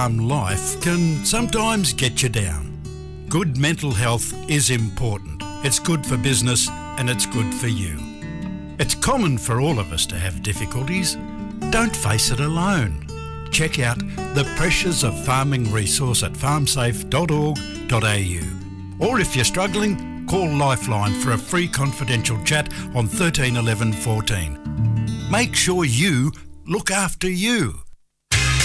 farm life can sometimes get you down. Good mental health is important. It's good for business and it's good for you. It's common for all of us to have difficulties. Don't face it alone. Check out the Pressures of Farming resource at farmsafe.org.au. Or if you're struggling, call Lifeline for a free confidential chat on 13 11 14. Make sure you look after you.